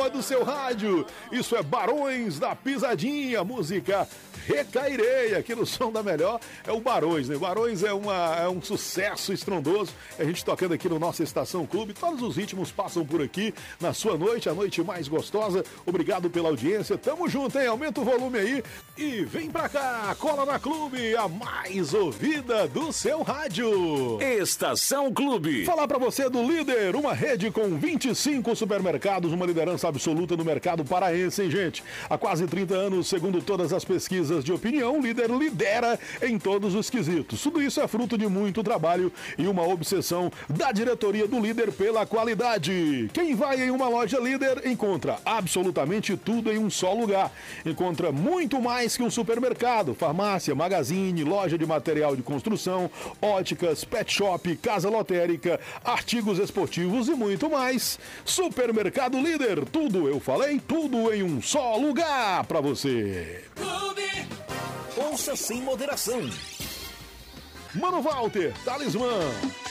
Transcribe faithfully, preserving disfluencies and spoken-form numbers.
boa do seu rádio. Isso é Barões da Pisadinha, música Recairei, aqui no Som da Melhor. É o Barões, né? Barões é, uma, é um sucesso estrondoso. A gente tocando aqui no nossa Estação Clube. Todos os ritmos passam por aqui na sua noite, a noite mais gostosa. Obrigado pela audiência. Tamo junto, hein? Aumenta o volume aí e vem pra cá. Cola na Clube, a mais ouvida do seu rádio. Estação Clube. Falar pra você do Líder, uma rede com vinte e cinco supermercados, uma liderança absoluta no mercado paraense, hein, gente? Há quase trinta anos, segundo todas as pesquisas de opinião, o Líder lidera em todos os quesitos. Tudo isso é fruto de muito trabalho e uma obsessão da diretoria do Líder pela qualidade. Quem vai em uma loja Líder encontra absolutamente tudo em um só lugar. Encontra muito mais que um supermercado, farmácia, magazine, loja de material de construção, óticas, pet shop, casa lotérica, artigos esportivos e muito mais. Supermercado Líder, tudo, eu falei, tudo em um só lugar pra você. Clube. Ouça sem moderação. Mano Walter, Talismã.